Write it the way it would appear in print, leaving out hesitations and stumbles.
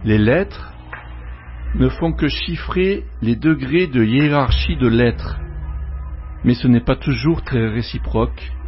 Les lettres ne font que chiffrer les degrés de hiérarchie de l'être, mais ce n'est pas toujours très réciproque,